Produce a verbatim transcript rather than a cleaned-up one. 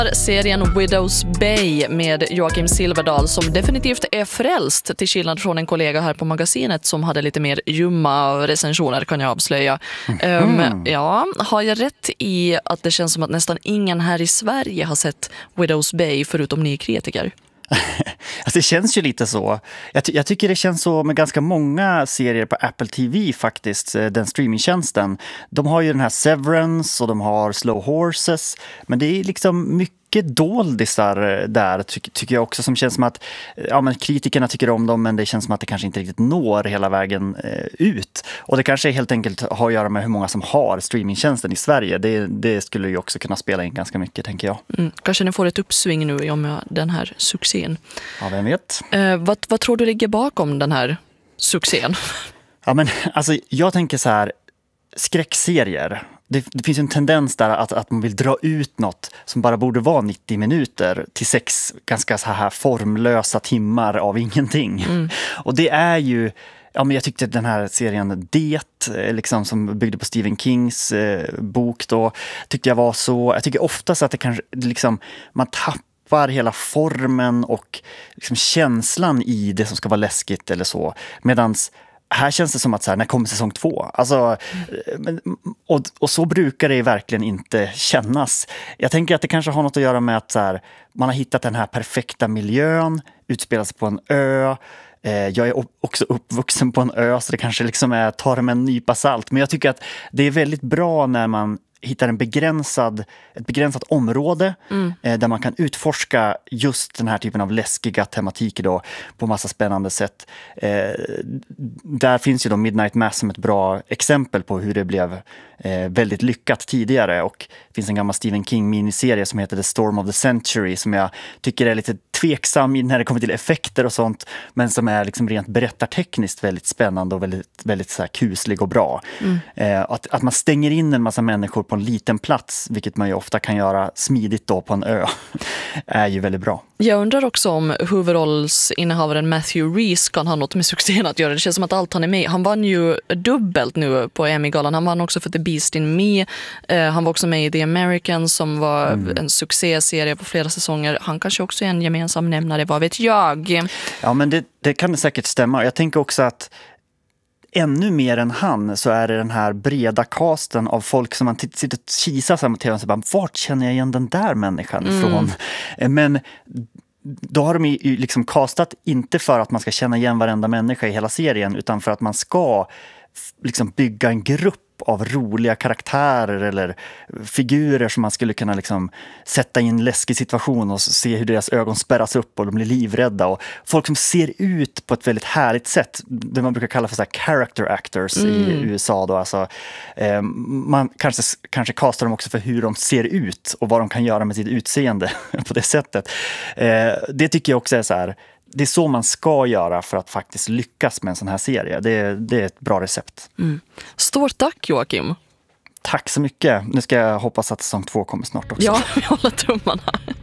Serien Widow's Bay med Joakim Silverdal som definitivt är frälst till skillnad från en kollega här på magasinet som hade lite mer ljumma recensioner kan jag avslöja. Mm. Um, ja, har jag rätt i att det känns som att nästan ingen här i Sverige har sett Widow's Bay förutom ni kritiker? Alltså det känns ju lite så. Jag, ty- jag tycker det känns så med ganska många serier på Apple T V faktiskt, den streamingtjänsten. De har ju den här Severance och de har Slow Horses, men det är liksom mycket doldisar där ty- tycker jag också som känns som att ja, men kritikerna tycker om dem men det känns som att det kanske inte riktigt når hela vägen eh, ut. Och det kanske helt enkelt har att göra med hur många som har streamingtjänsten i Sverige. Det, det skulle ju också kunna spela in ganska mycket tänker jag. Mm, kanske ni får ett uppsving nu i och med den här succén. Ja, vem vet. Eh, vad, vad tror du ligger bakom den här succén? Ja, men alltså jag tänker så här, skräckserier. Det, det finns en tendens där att, att man vill dra ut något som bara borde vara nittio minuter till sex ganska så här formlösa timmar av ingenting. Mm. Och det är ju, ja men jag tyckte den här serien Det, liksom som byggde på Stephen Kings eh, bok då, tyckte jag var så, jag tycker oftast att det kanske liksom, man tappar hela formen och liksom känslan i det som ska vara läskigt eller så. Medans här känns det som att så här, när kommer säsong två? Alltså, mm. och, och så brukar det verkligen inte kännas. Jag tänker att det kanske har något att göra med att så här, man har hittat den här perfekta miljön, utspelar sig på en ö. Eh, jag är också uppvuxen på en ö så det kanske liksom är, tar det med en nypa salt. Men jag tycker att det är väldigt bra när man hittar en begränsad, ett begränsat område mm. eh, där man kan utforska just den här typen av läskiga tematiker då, på massa spännande sätt. Eh, där finns ju då Midnight Mass som ett bra exempel på hur det blev eh, väldigt lyckat tidigare. Och det finns en gammal Stephen King-miniserie som heter The Storm of the Century som jag tycker är lite tveksam när det kommer till effekter och sånt, men som är liksom rent berättartekniskt väldigt spännande och väldigt, väldigt så här kuslig och bra. Mm. Eh, att, att man stänger in en massa människor på en liten plats, vilket man ju ofta kan göra smidigt då på en ö, är ju väldigt bra. Jag undrar också om huvudrollsinnehavaren Matthew Rhys kan ha något med succén att göra. Det känns som att allt han är med. Han vann ju dubbelt nu på Emmy-galan. Han vann också för The Beast in Me. Uh, han var också med i The Americans som var mm. en succéserie på flera säsonger. Han kanske också är en gemensam nämnare, vad vet jag? Ja, men det, det kan säkert stämma. Jag tänker också att ännu mer än han så är det den här breda casten av folk som man t- sitter och kisar sig mot T V och så bara, vart känner jag igen den där människan ifrån? Mm. Men då har de ju liksom castat inte för att man ska känna igen varenda människa i hela serien utan för att man ska liksom bygga en grupp av roliga karaktärer eller figurer som man skulle kunna liksom sätta i en läskig situation och se hur deras ögon spärras upp och de blir livrädda. Och folk som ser ut på ett väldigt härligt sätt, det man brukar kalla för så här character actors mm. i U S A då. Alltså, eh, man kanske, kanske castar dem också för hur de ser ut och vad de kan göra med sitt utseende på det sättet. Eh, det tycker jag också är så här, det är så man ska göra för att faktiskt lyckas med en sån här serie. Det, det är ett bra recept. Mm. Stort tack Joakim. Tack så mycket. Nu ska jag hoppas att säsong två kommer snart också. Ja, vi håller tummarna.